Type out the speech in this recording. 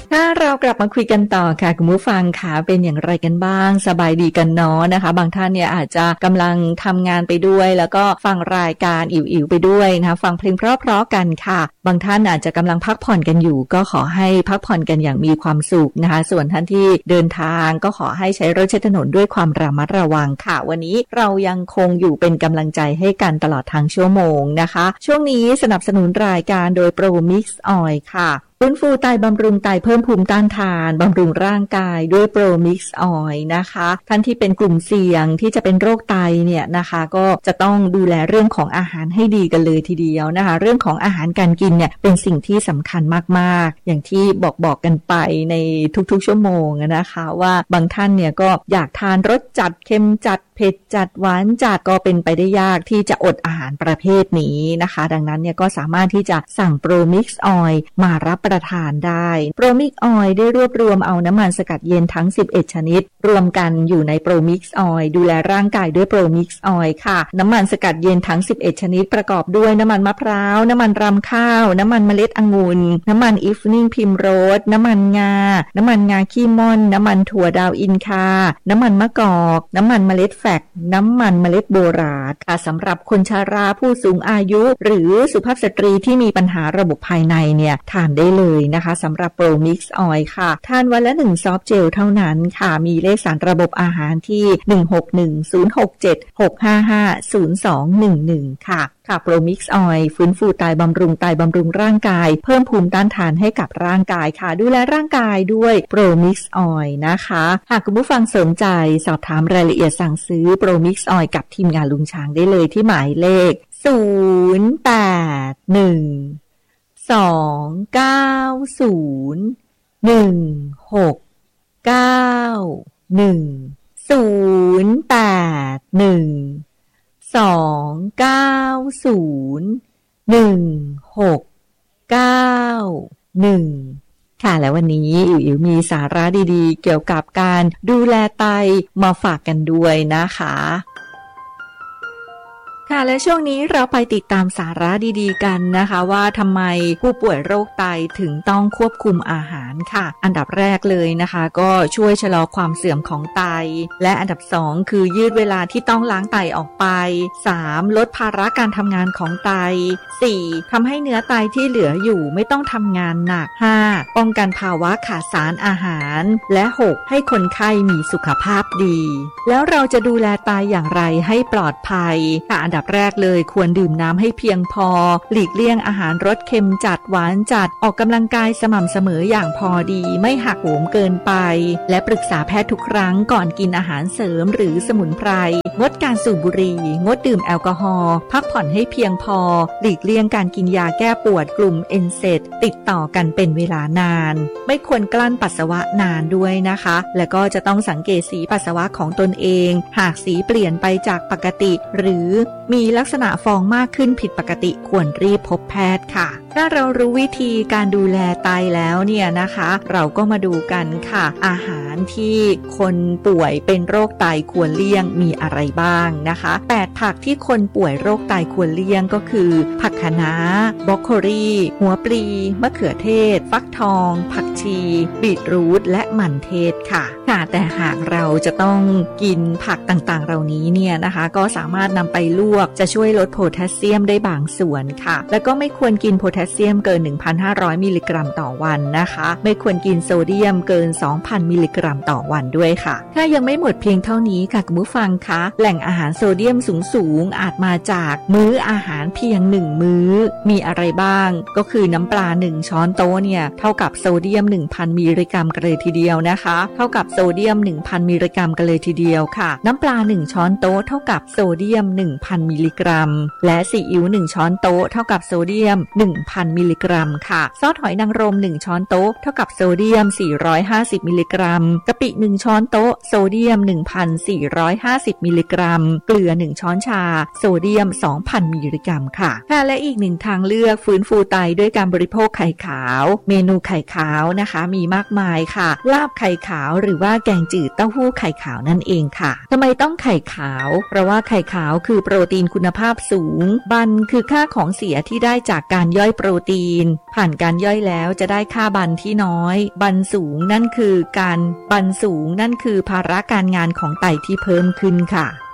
ถ้าเรากลับมาคุยกันต่อค่ะคุณผู้ฟังค่ะเป็นอย่างไรกันบ้างสบายดีกันเนาะนะคะบางท่านเนี่ยอาจจะกำลังทำงานไปด้วยแล้วก็ฟังรายการอิ๋วๆไปด้วยนะคะฟังเพลงเพราะๆกันค่ะบางท่านอาจจะกำลังพักผ่อนกันอยู่ก็ขอให้พักผ่อนกันอย่างมีความสุขนะคะส่วนท่านที่เดินทางก็ขอให้ใช้รถใช้ถนนด้วยความระมัดระวังค่ะวันนี้เรายังคงอยู่เป็นกำลังใจให้กันตลอดทั้งชั่วโมงนะคะช่วงนี้สนับสนุนรายการโดย Pro Mix Oil ค่ะฟื้นฟูไตบำรุงไตเพิ่มภูมิต้านทานบำรุงร่างกายด้วย Pro Mix Oil นะคะท่านที่เป็นกลุ่มเสี่ยงที่จะเป็นโรคไตเนี่ยนะคะก็จะต้องดูแลเรื่องของอาหารให้ดีกันเลยทีเดียวนะคะเรื่องของอาหารการกินเนี่ยเป็นสิ่งที่สำคัญมากๆอย่างที่บอกกันไปในทุกๆชั่วโมงนะคะว่าบางท่านเนี่ยก็อยากทานรสจัดเค็มจัดเผ็ดจัดหวานจัดก็เป็นไปได้ยากที่จะอดอาหารประเภทนี้นะคะดังนั้นเนี่ยก็สามารถที่จะสั่ง Pro Mix Oil มารับประทานได้ Pro Mix Oil ได้รวบรวมเอาน้ำมันสกัดเย็นทั้ง11ชนิดรวมกันอยู่ใน Pro Mix Oil ดูแลร่างกายด้วย Pro Mix Oil ค่ะน้ำมันสกัดเย็นทั้ง11ชนิดประกอบด้วยน้ำมันมะพร้าวน้ำมันรำข้าวน้ำมันเมล็ดองุ่นน้ำมันอีฟนิ่งพิมโรสน้ำมันงาน้ำมันงาขี้ม่อนน้ำมันถั่วดาวอินคาน้ำมันมะกอกน้ำมันเมล็ดแฟกน้ำมันเมล็ดโบราณค่ะสำหรับคนชราผู้สูงอายุหรือสุภาพสตรีที่มีปัญหาระบบภายในเนี่ยทานได้เลยนะคะสำหรับ Pro Mix Oil ค่ะทานวันละ1ซอฟต์เจลเท่านั้นค่ะมีเลขสารระบบอาหารที่161067655021ค่ะPro Mix Oil ฟื้นฟูไตบำรุงไตบำรุงร่างกายเพิ่มภูมิต้านทานให้กับร่างกายค่ะดูแลร่างกายด้วย Pro Mix Oil นะคะหากคุณผู้ฟังสนใจสอบถามรายละเอียดสั่งซื้อ Pro Mix Oil กับทีมงานลุงช้างได้เลยที่หมายเลขค่ะและวันนี้อิ๋วมีสาระดีๆเกี่ยวกับการดูแลไตมาฝากกันด้วยนะคะค่ะและช่วงนี้เราไปติดตามสาระดีๆกันนะคะว่าทำไมผู้ป่วยโรคไตถึงต้องควบคุมอาหารค่ะอันดับแรกเลยนะคะก็ช่วยชะลอความเสื่อมของไตและอันดับ2คือยืดเวลาที่ต้องล้างไตออกไป3ลดภาระการทำงานของไต4ทำให้เนื้อไตที่เหลืออยู่ไม่ต้องทำงานหนัก5ป้องกันภาวะขาดสารอาหารและ6ให้คนไข้มีสุขภาพดีแล้วเราจะดูแลไตอย่างไรให้ปลอดภัยค่ะอันดับแรกเลยควรดื่มน้ำให้เพียงพอหลีกเลี่ยงอาหารรสเค็มจัดหวานจัดออกกำลังกายสม่ำเสมออย่างพอดีไม่หักโหมเกินไปและปรึกษาแพทย์ทุกครั้งก่อนกินอาหารเสริมหรือสมุนไพรงดการสูบบุหรี่งดดื่มแอลกอฮอล์พักผ่อนให้เพียงพอหลีกเลี่ยงการกินยาแก้ปวดกลุ่มเอนเซดติดต่อกันเป็นเวลานานไม่ควรกลั้นปัสสาวะนานด้วยนะคะและก็จะต้องสังเกตสีปัสสาวะของตนเองหากสีเปลี่ยนไปจากปกติหรือมีลักษณะฟองมากขึ้นผิดปกติควรรีบพบแพทย์ค่ะถ้าเรารู้วิธีการดูแลไตแล้วเนี่ยนะคะเราก็มาดูกันค่ะอาหารที่คนป่วยเป็นโรคไตควรเลี่ยงมีอะไรบ้างนะคะ8ผักที่คนป่วยโรคไตควรเลี่ยงก็คือผักคะน้าบรอกโคลีหัวปลีมะเขือเทศฟักทองผักชีบีทรูทและหมั่นเทศค่ะแต่หากเราจะต้องกินผักต่างๆเหล่านี้เนี่ยนะคะก็สามารถนำไปลวกจะช่วยลดโพแทสเซียมได้บางส่วนค่ะแล้วก็ไม่ควรกินโพแทสเซียมเกิน 1,500 มิลลิกรัมต่อวันนะคะไม่ควรกินโซเดียมเกิน 2,000 มิลลิกรัมต่อวันด้วยค่ะถ้ายังไม่หมดเพียงเท่านี้ค่ะคุณผู้ฟังคะแหล่งอาหารโซเดียมสูงอาจมาจากมื้ออาหารเพียง1มื้อมีอะไรบ้างก็คือน้ำปลา1ช้อนโต๊ะเนี่ยเท่ากับโซเดียม 1,000 มิลลิกรัมกันเลยทีเดียวนะคะเท่ากับโซเดียม 1,000 มิลลิกรัมกันเลยทีเดียวค่ะน้ำปลา1ช้อนโต๊ะเท่ากับโซเดียม 1,000 มิลลิกรัมและซีอิ๊ว1ช้อนโต๊ะเท่ากับโซเดียม 1,000 มิลลิกรัมค่ะซอสหอยนางรม1ช้อนโต๊ะเท่ากับโซเดียม450มิลลิกรัมกะปิ1ช้อนโต๊ะโซเดียม 1,450 มิลลิกรัมเกลือ1ช้อนชาโซเดียม 2,000 มิลลิกรัมค่ะและอีกหนึ่งทางเลือกฟื้นฟูไตด้วยการบริโภคไข่ขาวเมนูไข่ขาวนะคะมีมากมายค่ะลาบไข่ขาวหรือว่าแกงจืดเต้าหู้ไข่ขาวนั่นเองค่ะทำไมต้องไข่ขาวเพราะว่าไข่ขาวคือโปรตีนคุณภาพสูงบันคือค่าของเสียที่ได้จากการย่อยโปรตีนผ่านการย่อยแล้วจะได้ค่าบันที่น้อยบันสูงนั่นคือภาระการงานของไตที่เพิ่มขึ้นค่ะ